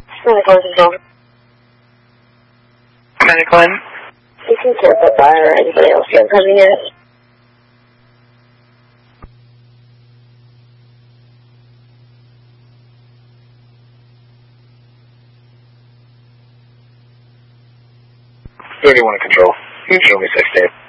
Clinical control. Clinical in. You can care about that or anybody else here coming in. Anyone in control. You show me 16.